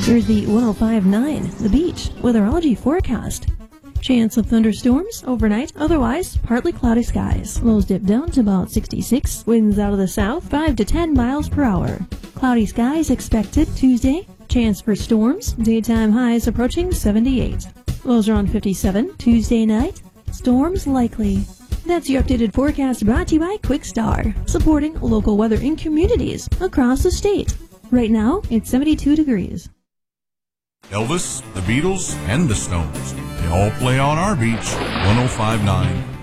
Here's the 105.9 The Beach weatherology forecast. Chance of thunderstorms overnight, otherwise partly cloudy skies. Lows dip down to about 66. Winds out of the south 5 to 10 miles per hour. Cloudy skies expected Tuesday. Chance for storms. Daytime highs approaching 78. Lows around 57. Tuesday night. Storms likely. That's your updated forecast brought to you by Quickstar, supporting local weather in communities across the state. Right now, it's 72 degrees. Elvis, the Beatles, and the Stones. They all play on our beach. 105.9